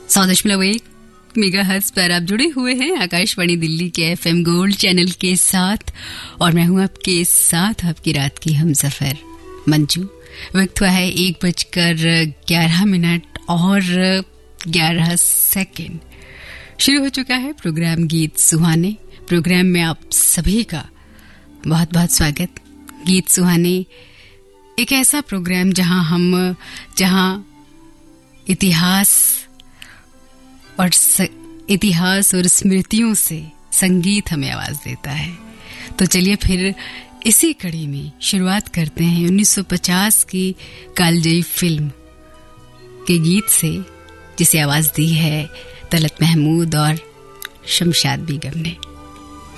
100.1 megahertz पर आप जुड़े हुए हैं आकाशवाणी दिल्ली के FM गोल्ड चैनल के साथ और मैं हूं आपके साथ आपकी रात की हमसफर मंजू। वक्त हुआ है 1:11 और 11 सेकेंड। शुरू हो चुका है प्रोग्राम गीत सुहाने। प्रोग्राम में आप सभी का बहुत बहुत स्वागत। गीत सुहाने एक ऐसा प्रोग्राम जहां इतिहास और स्मृतियों से संगीत हमें आवाज देता है। तो चलिए फिर इसी कड़ी में शुरुआत करते हैं 1950 की कालजयी फिल्म के गीत से, जिसे आवाज दी है तलत महमूद और शमशाद बेगम ने।